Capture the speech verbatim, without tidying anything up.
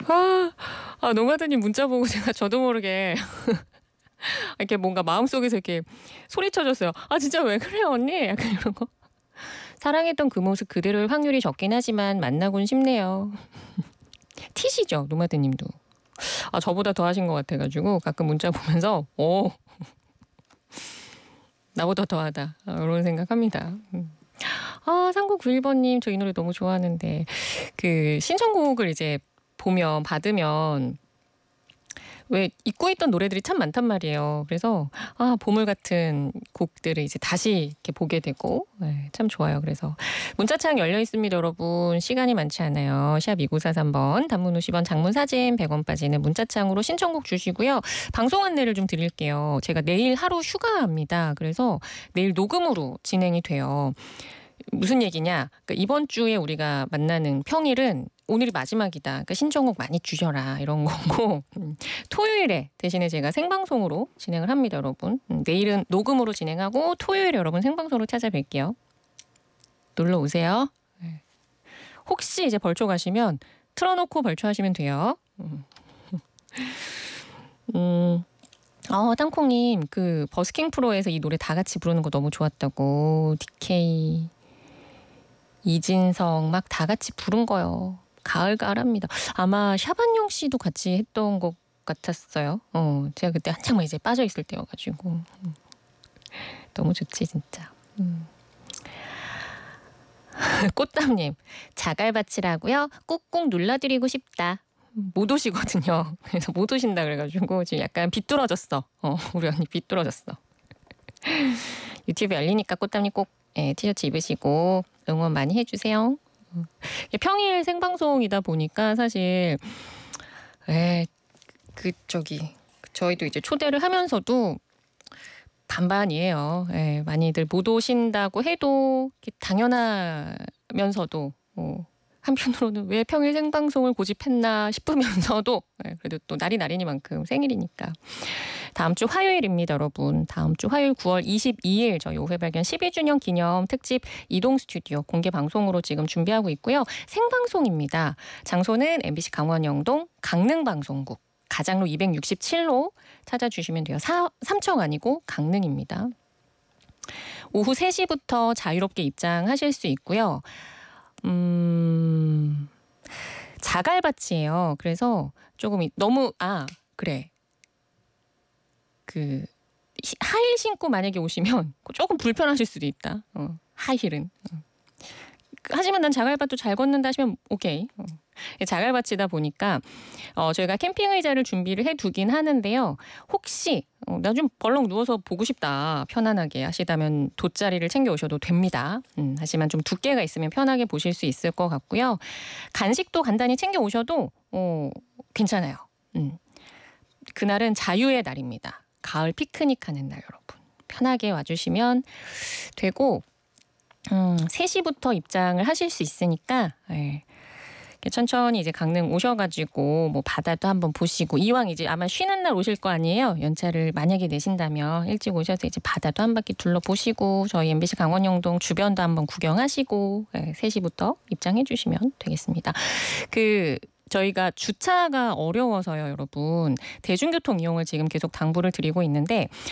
아, 아 노마드님 문자 보고 제가 저도 모르게 이렇게 뭔가 마음속에서 이렇게 소리쳐줬어요. 아 진짜 왜 그래요 언니? 약간 이런 거. 사랑했던 그 모습 그대로일 확률이 적긴 하지만 만나곤 싶네요. 티시죠 노마드님도. 아 저보다 더 하신 것 같아가지고 가끔 문자 보면서 오 나보다 더하다 이런 생각합니다. 음. 아 삼구구일 번님 저 이 노래 너무 좋아하는데 그 신청곡을 이제 보면 받으면 왜 잊고 있던 노래들이 참 많단 말이에요. 그래서 아 보물 같은 곡들을 이제 다시 이렇게 보게 되고 네, 참 좋아요. 그래서 문자창 열려 있습니다, 여러분. 시간이 많지 않아요. 샵 이구사삼 번 단문 오십 원, 장문 사진 백 원 빠지는 문자창으로 신청곡 주시고요. 방송 안내를 좀 드릴게요. 제가 내일 하루 휴가합니다. 그래서 내일 녹음으로 진행이 돼요. 무슨 얘기냐? 그러니까 이번 주에 우리가 만나는 평일은 오늘이 마지막이다. 그러니까 신청곡 많이 주셔라 이런 거고 토요일에 대신에 제가 생방송으로 진행을 합니다, 여러분. 내일은 녹음으로 진행하고 토요일에 여러분 생방송으로 찾아뵐게요. 놀러 오세요. 혹시 이제 벌초 가시면 틀어놓고 벌초하시면 돼요. 음. 아, 땅콩님 그 버스킹 프로에서 이 노래 다 같이 부르는 거 너무 좋았다고. 디케이 이진성 막 다 같이 부른 거요. 가을가을합니다. 아마 샤반용 씨도 같이 했던 것 같았어요. 어, 제가 그때 한창 이제 빠져 있을 때여가지고 음. 너무 좋지 진짜. 음. 꽃담님 자갈밭이라고요? 꾹꾹 눌러드리고 싶다. 못 오시거든요. 그래서 못 오신다 그래가지고 지금 약간 비뚤어졌어. 어, 우리 언니 비뚤어졌어. 유튜브 열리니까 꽃담님 꼭 예, 티셔츠 입으시고 응원 많이 해주세요. 평일 생방송이다 보니까 사실 에, 그 저기 저희도 이제 초대를 하면서도 반반이에요. 에, 많이들 못 오신다고 해도 당연하면서도 어, 한편으로는 왜 평일 생방송을 고집했나 싶으면서도 에, 그래도 또 날이 날이니만큼 생일이니까. 다음 주 화요일입니다, 여러분. 다음 주 화요일 구월 이십이일 저희 오회 발견 십이 주년 기념 특집 이동 스튜디오 공개 방송으로 지금 준비하고 있고요. 생방송입니다. 장소는 엠비씨 강원영동 강릉방송국 가장로 이백육십칠로 찾아주시면 돼요. 사, 삼청 아니고 강릉입니다. 오후 세 시부터 자유롭게 입장하실 수 있고요. 음, 자갈밭이에요. 그래서 조금 너무 아 그래. 그 하일 신고 만약에 오시면 조금 불편하실 수도 있다. 어, 하일은. 어. 하지만 난 자갈밭도 잘 걷는다 하시면 오케이. 어. 자갈밭이다 보니까 어, 저희가 캠핑 의자를 준비를 해두긴 하는데요. 혹시 어, 나 좀 벌렁 누워서 보고 싶다 편안하게 하시다면 돗자리를 챙겨 오셔도 됩니다. 음, 하지만 좀 두께가 있으면 편하게 보실 수 있을 것 같고요. 간식도 간단히 챙겨 오셔도 어, 괜찮아요. 음. 그날은 자유의 날입니다. 가을 피크닉 하는 날 여러분. 편하게 와주시면 되고 음, 세 시부터 입장을 하실 수 있으니까 예. 천천히 이제 강릉 오셔가지고 뭐 바다도 한번 보시고 이왕 이제 아마 쉬는 날 오실 거 아니에요. 연차를 만약에 내신다면 일찍 오셔서 이제 바다도 한 바퀴 둘러보시고 저희 엠비씨 강원영동 주변도 한번 구경하시고 예, 세 시부터 입장해 주시면 되겠습니다. 그 저희가 주차가 어려워서요, 여러분. 대중교통 이용을 지금 계속 당부를 드리고 있는데